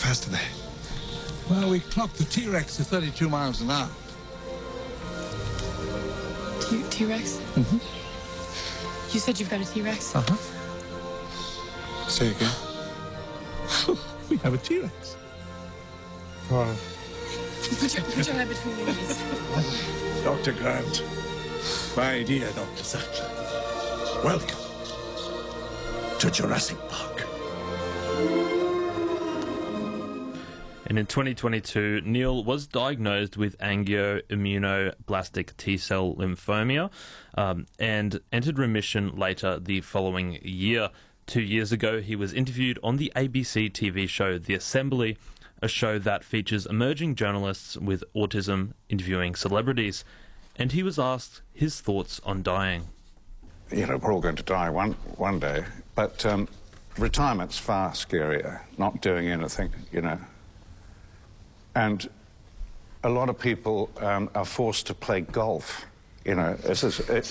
fast are they? Well, we clocked the T-Rex to 32 miles an hour. T-Rex? Mm-hmm. You said you've got a T-Rex? Uh-huh. Say again. We have a T-Rex. Wow. Put your head between your knees. Dr. Grant. My dear Dr. Sattler. Welcome to Jurassic Park. And in 2022, Neil was diagnosed with angioimmunoblastic T-cell lymphoma and entered remission later the following year. 2 years ago, he was interviewed on the ABC TV show The Assembly, a show that features emerging journalists with autism interviewing celebrities. And he was asked his thoughts on dying. You know, we're all going to die one day, but retirement's far scarier, not doing anything, you know. And a lot of people are forced to play golf. You know, this is I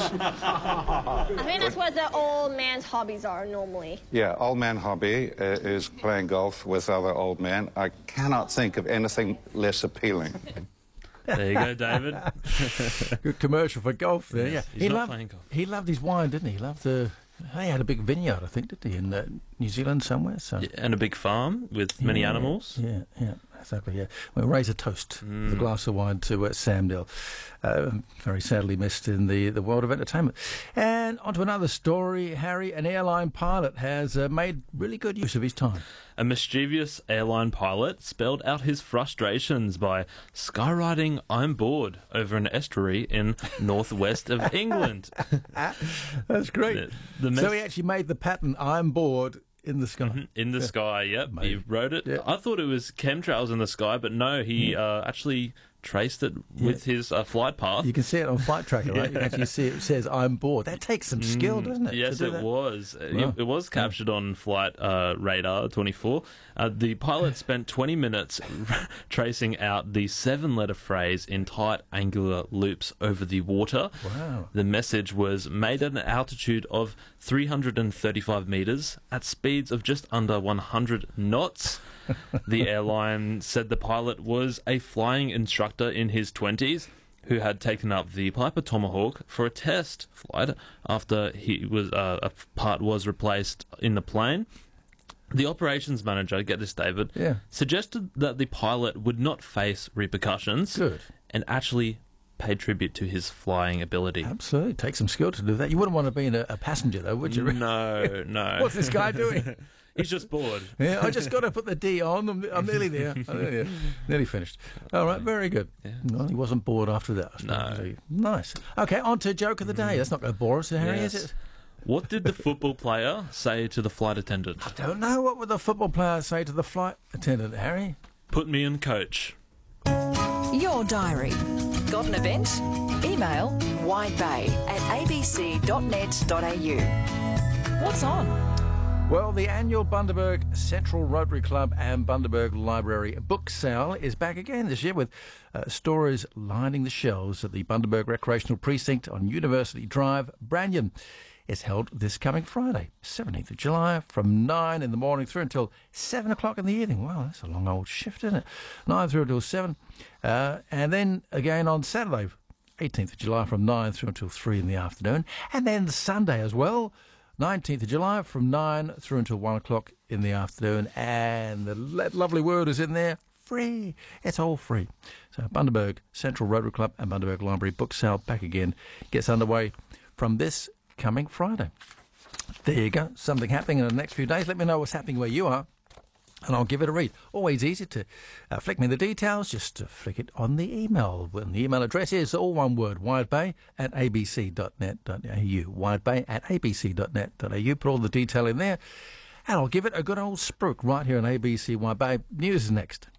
think that's what the old man's hobbies are normally. Yeah, old man hobby is playing golf with other old men. I cannot think of anything less appealing. There you go, David. Good commercial for golf there. Yes, Yeah, he's not playing golf. He loved his wine, didn't he? He loved the. He had a big vineyard, I think, didn't he, in New Zealand somewhere? So. Yeah, and a big farm with many animals. Yeah, exactly, yeah. We'll raise a toast with a glass of wine to Sam Neill. Very sadly missed in the world of entertainment. And on to another story, Harry. An airline pilot has made really good use of his time. A mischievous airline pilot spelled out his frustrations by skywriting "I'm bored" over an estuary in northwest of England. That's great. So he actually made the pattern "I'm bored" in the sky. In the sky, yep. He wrote it. Yep. I thought it was chemtrails in the sky, but no, he actually traced it with his flight path. You can see it on Flight Tracker, right? You can actually see it says "I'm bored." That takes some skill, doesn't it? Yes, it was. Wow. It was captured on Flight Radar 24. The pilot spent 20 minutes tracing out the 7-letter phrase in tight angular loops over the water. Wow. The message was made at an altitude of 335 metres at speeds of just under 100 knots. The airline said the pilot was a flying instructor in his 20s who had taken up the Piper Tomahawk for a test flight after a part was replaced in the plane. The operations manager, get this, David, suggested that the pilot would not face repercussions and actually pay tribute to his flying ability. Absolutely. It takes some skill to do that. You wouldn't want to be a passenger, though, would you? No. What's this guy doing? He's just bored. Yeah, I just got to put the D on. I'm nearly there. Nearly finished. All right, very good. Yeah. No, he wasn't bored after that. No. Nice. Okay, on to joke of the day. That's not going to bore us, Harry, is it? What did the football player say to the flight attendant? I don't know. What would the football player say to the flight attendant, Harry? Put me in, coach. Your diary. Got an event? Email widebay@abc.net.au. What's on? Well, the annual Bundaberg Central Rotary Club and Bundaberg Library book sale is back again this year with stories lining the shelves at the Bundaberg Recreational Precinct on University Drive, Branyan. It's held this coming Friday, 17th of July, from 9 in the morning through until 7 o'clock in the evening. Wow, that's a long old shift, isn't it? 9 through until 7. And then again on Saturday, 18th of July, from 9 through until 3 in the afternoon. And then Sunday as well, 19th of July, from 9 through until 1 o'clock in the afternoon. And the lovely word is in there, free. It's all free. So Bundaberg Central Rotary Club and Bundaberg Library book sale back again gets underway from this coming Friday. There you go. Something happening in the next few days. Let me know what's happening where you are, and I'll give it a read. Always easy to flick me the details. Just flick it on the email. Well, the email address is all one word, widebay@abc.net.au. widebay@abc.net.au. Put all the detail in there, and I'll give it a good old spruik right here on ABC Wide Bay. News is next.